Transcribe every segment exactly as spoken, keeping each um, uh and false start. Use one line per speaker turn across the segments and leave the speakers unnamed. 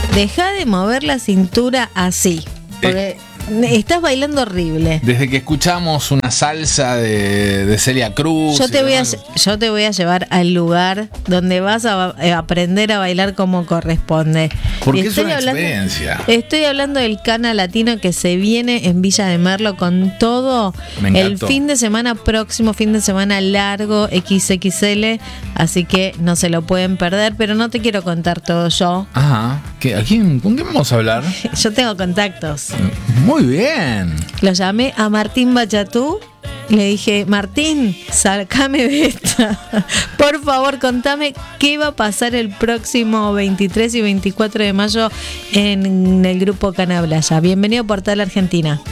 Deja de mover la cintura así, porque eh, estás bailando horrible.
Desde que escuchamos una salsa de, de Celia Cruz.
Yo te, voy a, yo te voy a llevar al lugar donde vas a, a aprender a bailar como corresponde.
Porque
estoy
es una
hablando,
experiencia.
Estoy hablando del Cana Latino que se viene en Villa de Merlo con todo el fin de semana, próximo fin de semana largo, equis equis ele, así que no se lo pueden perder, pero no te quiero contar todo yo.
Ajá. ¿Qué, ¿A quién, ¿Con quién vamos a hablar?
Yo tengo contactos.
Muy bien.
Lo llamé a Martín Bachatú. Le dije, Martín, sacame de esta. Por favor, contame qué va a pasar el próximo veintitrés y veinticuatro de mayo en el grupo Canablaya. Bienvenido a Portal Argentina.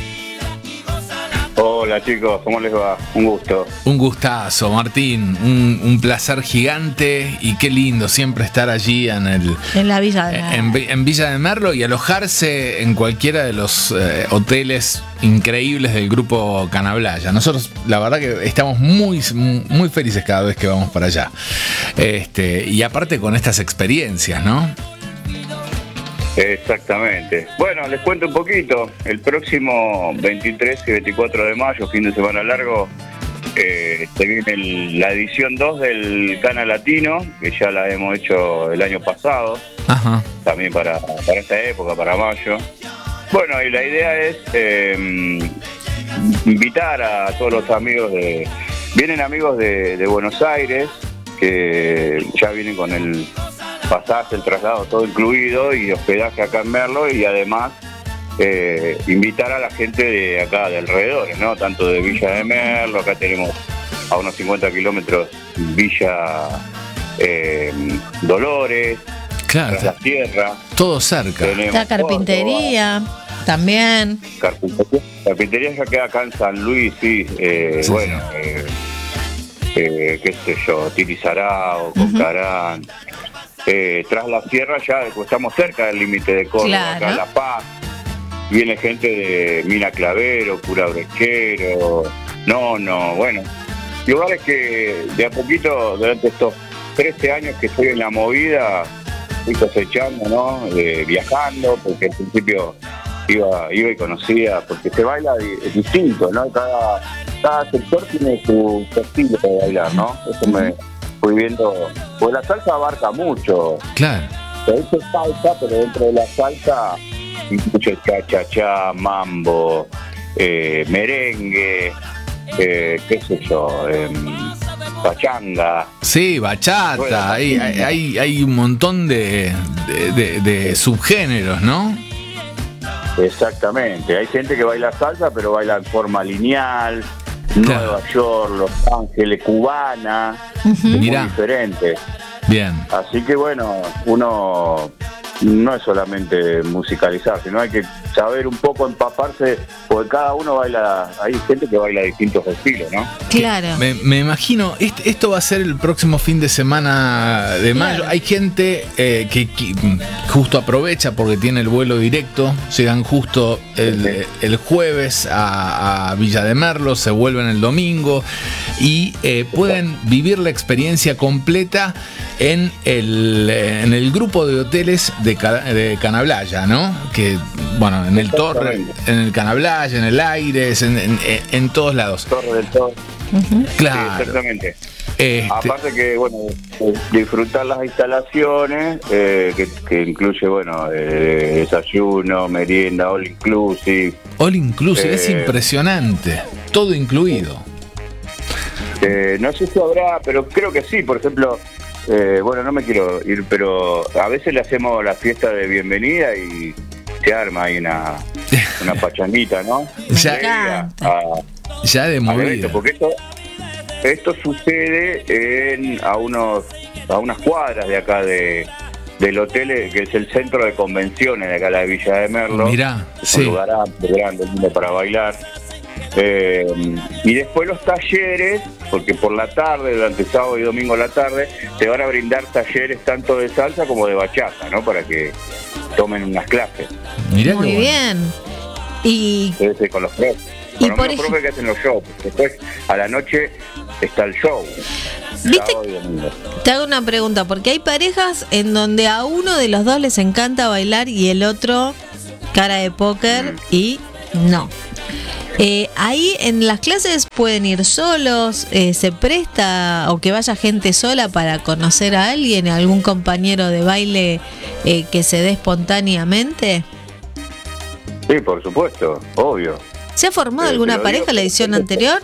Hola chicos, ¿cómo les va? Un gusto.
Un gustazo, Martín. Un, un placer gigante y qué lindo siempre estar allí en el
en la Villa de
en, en Villa de Merlo y alojarse en cualquiera de los eh, hoteles increíbles del grupo Canablaya. Nosotros, la verdad que estamos muy, muy felices cada vez que vamos para allá. Este, y aparte con estas experiencias, ¿no?
Exactamente. Bueno, les cuento un poquito. El próximo veintitrés y veinticuatro de mayo, fin de semana largo, eh, se viene el, la edición dos del Cana Latino, que ya la hemos hecho el año pasado.
Ajá.
También para, para esta época, para mayo. Bueno, y la idea es eh, invitar a todos los amigos de... Vienen amigos de, de Buenos Aires, que ya vienen con el pasaje, el traslado, todo incluido, y hospedaje acá en Merlo, y además eh, invitar a la gente de acá, de alrededores, ¿no? Tanto de Villa de Merlo, acá tenemos a unos cincuenta kilómetros Villa eh, Dolores,
claro,
la Sierra.
Todo cerca.
Está Carpintería, todo, también.
Carpintería, Carpintería ya queda acá en San Luis, sí, eh, sí bueno, sí. Eh, eh, qué sé yo, Tilizarao, Concarán. Uh-huh. Eh, tras la sierra ya estamos cerca del límite de Córdoba, claro. Acá en La Paz. Viene gente de Mina Clavero, Cura Brechero, no, no, bueno. Lugares que de a poquito, durante estos trece años que estoy en la movida, fui cosechando, ¿no? De, viajando, porque al principio iba, iba y conocía, porque se baila es distinto, ¿no? Cada, cada sector tiene su, su estilo de bailar, ¿no? Eso me... fui viendo, pues la salsa abarca mucho.
Claro.
Se dice salsa, pero dentro de la salsa incluye cha-cha-cha, mambo, eh, merengue, eh, qué sé yo, eh, pachanga.
Sí, bachata, bueno, hay, hay, hay un montón de, de, de, de subgéneros, ¿no?
Exactamente, hay gente que baila salsa, pero baila en forma lineal. Claro. Nueva York, Los Ángeles, cubana, uh-huh. Es muy diferente.
Bien.
Así que bueno, uno no es solamente musicalizar, sino hay que saber un poco empaparse, porque cada uno baila, hay gente que baila distintos estilos, ¿no?
Claro.
Me, me imagino, este, esto va a ser el próximo fin de semana de mayo. Claro. Hay gente eh, que, que justo aprovecha porque tiene el vuelo directo, llegan justo el, sí. el jueves a, a Villa de Merlo, se vuelven el domingo y eh, pueden vivir la experiencia completa en el, en el grupo de hoteles de, de Canablaya, ¿no? Que, bueno, en el Torre, en el Canablaya, en el Aires, en, en, en todos lados.
Torre del Torre.
Uh-huh. Claro.
Sí, exactamente.
Este...
Aparte que, bueno, disfrutar las instalaciones, eh, que, que incluye, bueno, eh, desayuno, merienda, all inclusive.
All inclusive, eh, es impresionante. Todo incluido.
Eh, no sé si habrá, pero creo que sí. Por ejemplo, eh, bueno, no me quiero ir, pero a veces le hacemos la fiesta de bienvenida y se arma ahí una, una pachanguita, ¿no?
Ya, a, ya de movida.
Porque esto, esto sucede en a unos a unas cuadras de acá de del hotel, que es el centro de convenciones de acá, la Villa de Merlo.
Mirá,
es
sí.
Un lugar amplio, grande, lindo para bailar. Eh, y después los talleres, porque por la tarde, durante sábado y domingo a la tarde, se van a brindar talleres tanto de salsa como de bachata, ¿no? Para que tomen unas clases.
Mirá. Muy bien. Y
Entonces, con los profes. Con los ej- profes que hacen los shows. Después, a la noche, está el show.
¿Viste?
sábado y domingo.
Te hago una pregunta, porque hay parejas en donde a uno de los dos les encanta bailar y el otro cara de póker y no. Eh, ahí en las clases pueden ir solos, eh, se presta o que vaya gente sola para conocer a alguien, algún compañero de baile eh, que se dé espontáneamente.
Sí, por supuesto, obvio.
¿Se ha formado
Eh,
alguna
te lo
pareja
digo,
la edición
porque-
anterior?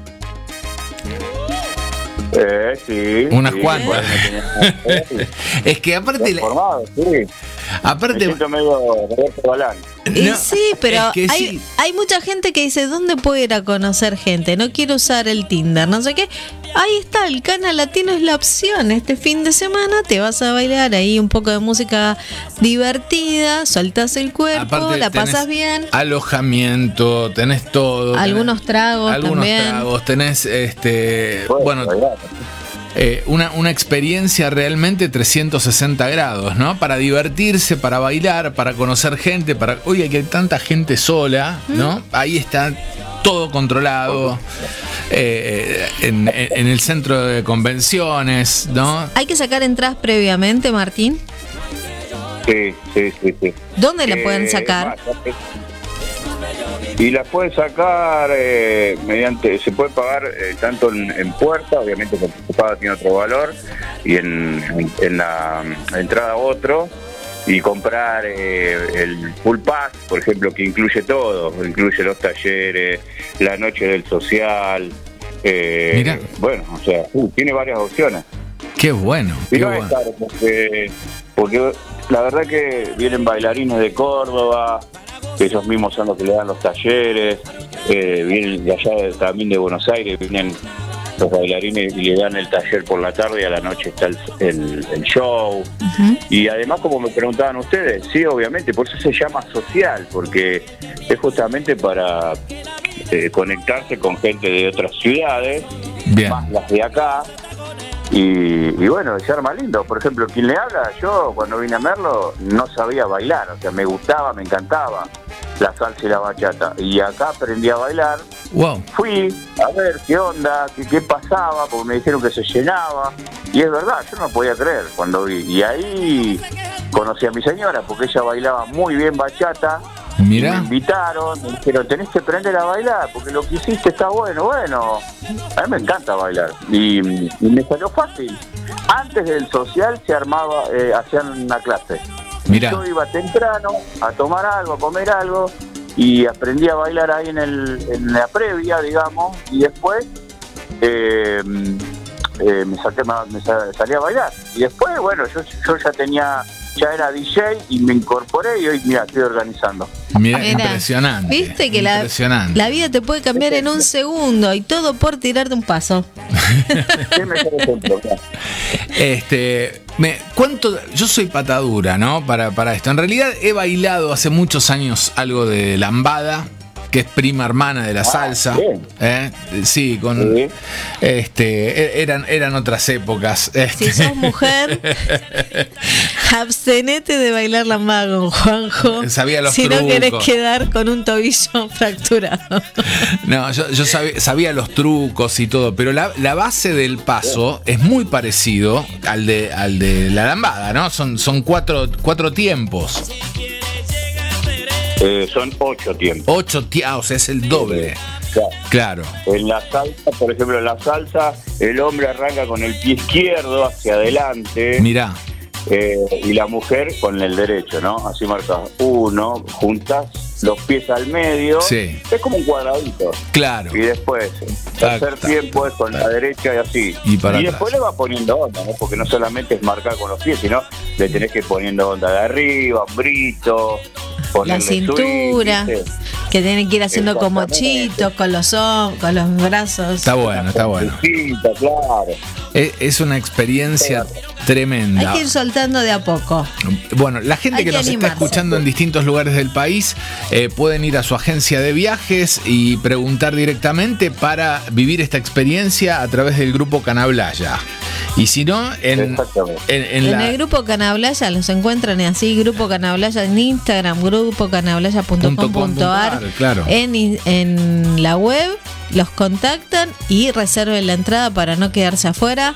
Eh, sí.
Unas
sí,
cuantas.
bueno, me tenía-
Es que aparte, la-
formado, sí. Me
aparte,
siento medio Roberto Balán.
Y
no,
sí, pero
es que
hay,
sí.
hay mucha gente que dice, ¿dónde puedo ir a conocer gente? No quiero usar el Tinder, no sé qué. Ahí está, el Cana Latino es la opción. Este fin de semana te vas a bailar ahí un poco de música divertida, soltás el cuerpo,
aparte
la
tenés
pasas bien.
alojamiento, tenés todo.
Algunos
tenés-
tragos
algunos
también.
tragos, tenés este,
Bueno,
bueno,
bailar.
eh, una, una experiencia realmente trescientos sesenta grados, ¿no? Para divertirse, para bailar, para conocer gente, para. Oye, que hay tanta gente sola, ¿no? Ahí está todo controlado. eh, en, en el centro de convenciones, ¿no?
¿Hay que sacar entradas previamente, Martín?
Sí, sí, sí, sí.
¿Dónde la
Eh,
pueden sacar?
Y las pueden sacar eh, mediante, se puede pagar eh, tanto en, en puerta, obviamente porque se paga tiene otro valor, y en, en, en la entrada otro, y comprar eh, el full pass, por ejemplo, que incluye todo, incluye los talleres, la noche del social, eh,
Mirá.
bueno, o sea, uh, tiene varias opciones.
Qué bueno,
Y
qué
no es
bueno.
caro porque, porque la verdad que vienen bailarines de Córdoba, que ellos mismos son los que le dan los talleres, eh, vienen de allá de- también de Buenos Aires, vienen los bailarines y le dan el taller por la tarde y a la noche está el, el- el show.
Ujú.
Y además, como me preguntaban ustedes, sí, obviamente, por eso se llama social, porque es justamente para eh, conectarse con gente de otras ciudades,
Bien.
más las de acá. Y, y bueno, se arma lindo. Por ejemplo, quien le habla, yo cuando vine a Merlo no sabía bailar, o sea, me gustaba, me encantaba la salsa y la bachata. Y acá aprendí a bailar,
Wow.
fui a ver qué onda, qué, qué pasaba, porque me dijeron que se llenaba. Y es verdad, yo no podía creer cuando vi. Y ahí conocí a mi señora, porque ella bailaba muy bien bachata. Y me
Mira.
invitaron, me dijeron, tenés que aprender a bailar, porque lo que hiciste está bueno. Bueno, a mí me encanta bailar. Y, y me salió fácil. Antes del social se armaba, eh, hacían una clase.
Mira.
Yo iba temprano a tomar algo, a comer algo, y aprendí a bailar ahí en, el, en la previa, digamos, y después eh, eh, me, saqué, me sa- salí a bailar. Y después, bueno, yo, yo ya tenía... ya era D J y me incorporé y hoy, mira, estoy organizando.
Mira,
Mira,
impresionante.
Viste que la,
impresionante.
la vida te puede cambiar en un segundo y todo por tirarte un paso.
¿Qué me por ejemplo?
Este, me, ¿cuánto? Yo soy patadura, ¿no? Para, para esto. En realidad he bailado hace muchos años algo de lambada, que es prima hermana de la salsa.
bien.
¿eh? Sí, con
Sí.
este, e- eran, eran otras épocas. Este.
Si sos mujer, abstenete de bailar la maga con Juanjo.
Sabía los
si no
trucos.
querés quedar con un tobillo fracturado.
No, yo, yo sabía, sabía los trucos y todo, pero la, la base del paso es muy parecido al de, al de la lambada, ¿no? Son, son cuatro, cuatro tiempos.
Eh, son ocho tiempos.
Ocho tiempos, o sea, es el doble.
Claro.
Claro.
En la salsa, por ejemplo, en la salsa, el hombre arranca con el pie izquierdo hacia adelante.
Mirá.
Eh, y la mujer con el derecho, ¿no? Así marcas uno, juntas los pies al medio,
Sí.
es como un cuadradito.
Claro.
Y después, el
Tac,
tercer
tac,
tiempo es con
tac.
la derecha y así.
Y para
después
atrás.
le va poniendo onda, ¿no? Porque no solamente es marcar con los pies, sino le tenés que ir poniendo onda de arriba, hombrito,
La
ponerle
cintura,
swing, ¿viste?
que tienen que ir haciendo como
Exactamente.
chitos con los hom- con los brazos.
Está bueno, está bueno.
Cinta, claro.
Es, es una experiencia tremenda.
Hay que ir soltando de a poco.
Bueno, la gente
Hay
que
que
nos está
animarse.
escuchando en distintos lugares del país eh, pueden ir a su agencia de viajes y preguntar directamente para vivir esta experiencia a través del grupo Canablaya. Y si no, en, en, en,
en
la...
el grupo Canablaya los encuentran así, Grupo Canablaya en Instagram, grupo canablaya punto com punto ar,
claro.
en, en la web, los contactan y reserven la entrada para no quedarse afuera,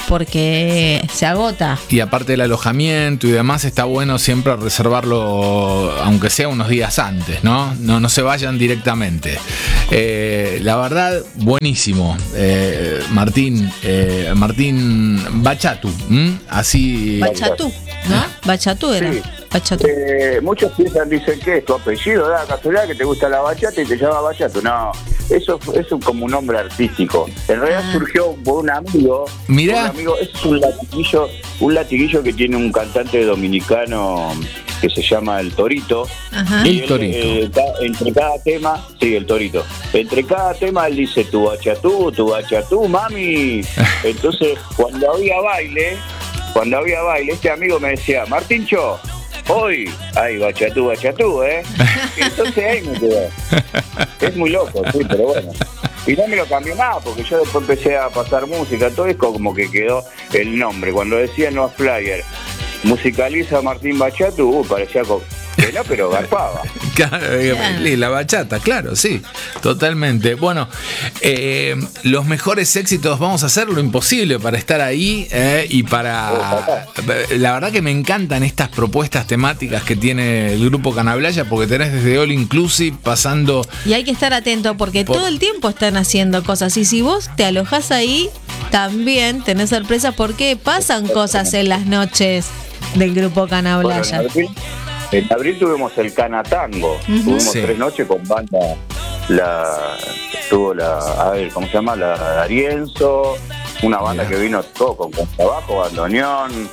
porque se agota.
Y aparte del alojamiento y demás, está bueno siempre reservarlo, aunque sea unos días antes, ¿no? No, no se vayan directamente. Eh, la verdad, buenísimo. Eh, Martín, eh, Martín Bachatu, ¿m? Así.
Bachatu, ¿no? Bachatu era.
Sí.
Bachatu.
Eh, muchos piensan, dicen que es tu apellido, da casualidad que te gusta la bachata y te llama Bachatu. No, eso es un, como un nombre artístico. En realidad ah. surgió por un amigo.
Mirá.
Un amigo, es un latiguillo, un latiguillo que tiene un cantante dominicano que se llama El Torito.
Ajá.
El
él,
Torito.
Eh, ca, entre cada tema, sí, El Torito. Entre cada tema él dice tu bachatú, tu bachatú, mami. Entonces, cuando había baile, cuando había baile, este amigo me decía, Martíncho, hoy, ay, bachatú, bachatú, ¿eh? Entonces ahí me quedé. Es muy loco, sí, pero bueno. Y no me lo cambié nada, porque yo después empecé a pasar música, todo es como que quedó el nombre. Cuando decía no flyer, musicaliza Martín Bachatu, uh, parecía como... que no, pero garpaba.
Claro, la bachata, claro, sí, totalmente. Bueno, eh, los mejores éxitos, vamos a hacer lo imposible para estar ahí eh, y para... La verdad que me encantan estas propuestas temáticas que tiene el grupo Canablaya, porque tenés desde All Inclusive pasando...
Y hay que estar atento porque por... todo el tiempo están haciendo cosas, y si vos te alojás ahí, también tenés sorpresas porque pasan cosas en las noches del grupo Canablaya.
Bueno, en abril tuvimos el Canatango, uh-huh. tuvimos sí. tres noches con banda, la tuvo la, a ver, ¿cómo se llama? La Darienzo, una banda yeah. que vino todo con contrabajo, bandoneón,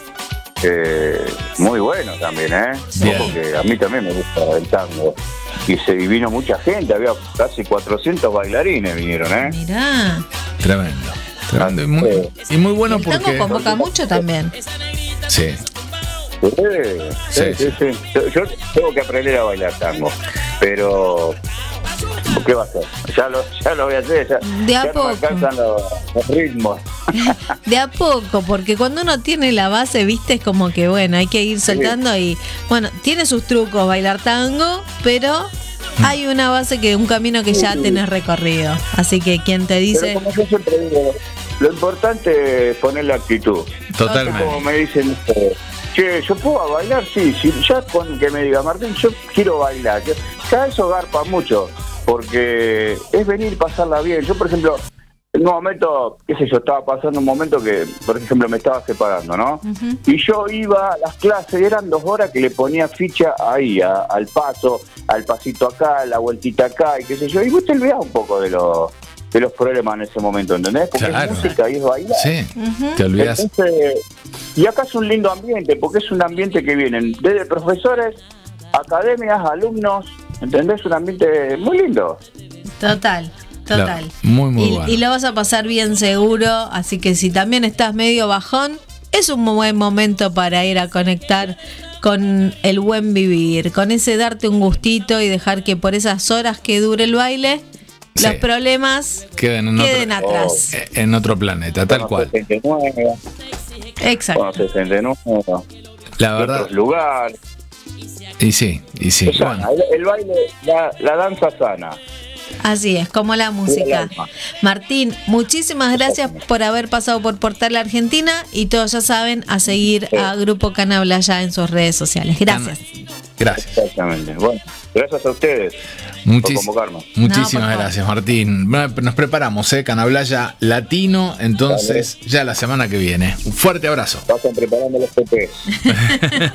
eh, muy bueno también, ¿eh? Sí. Porque a mí también me gusta el tango. Y se y vino mucha gente, había casi cuatrocientos bailarines vinieron, ¿eh?
Mirá.
Tremendo, tremendo. Y muy, y muy bueno
el
porque...
El tango convoca mucho también.
Sí.
Sí, sí, sí, sí. Yo, yo tengo que aprender a bailar tango, pero ¿qué va a hacer? Ya lo, ya lo voy a hacer, ya,
de a
ya
poco.
No me alcanzan los, los ritmos.
De a poco, porque cuando uno tiene la base, viste, es como que bueno, hay que ir soltando sí. y bueno, tiene sus trucos bailar tango, pero hay una base que un camino que ya sí. tenés recorrido, así que quien te dice...
Pero como yo siempre digo, lo importante es poner la actitud.
Totalmente.
Como me dicen... Eh, che, ¿yo puedo bailar? Sí, sí, ya con que me diga Martín, yo quiero bailar. Ya eso garpa mucho, porque es venir y pasarla bien. Yo, por ejemplo, en un momento, qué sé yo, estaba pasando un momento que, por ejemplo, me estaba separando, ¿no? Uh-huh. Y yo iba a las clases, eran dos horas que le ponía ficha ahí, a, al paso, al pasito acá, la vueltita acá, y qué sé yo. Y vos te olvidás un poco de los... de los problemas en ese momento, ¿entendés? Porque
claro.
es música y es bailar.
Sí, uh-huh. te olvidas.
Entonces, y acá es un lindo ambiente, porque es un ambiente que vienen desde profesores, academias, alumnos, ¿entendés? Un ambiente muy lindo.
Total, total.
Claro, muy, muy
y,
bueno.
Y lo vas a pasar bien seguro, así que si también estás medio bajón, es un buen momento para ir a conectar con el buen vivir, con ese darte un gustito y dejar que por esas horas que dure el baile... Sí. Los problemas queden, en queden otro, atrás.
Oh, en otro planeta, tal cual.
sesenta y nueve
Exacto.
sesenta y nueve
La verdad.
Otros lugares.
Y sí, y sí.
Bueno. El, el baile, la, la danza sana.
Así es, como la música. Martín, muchísimas gracias por haber pasado por Portal Argentina y todos ya saben a seguir sí. a Grupo Canablaya en sus redes sociales. Gracias.
Gracias.
Exactamente. Bueno, gracias a ustedes.
Muchis-
por convocarme.
muchísimas
no,
gracias, Martín. Nos preparamos, ¿eh? Canablaya Latino, entonces, Dale. ya la semana que viene. Un fuerte abrazo.
Pasan preparando los P P.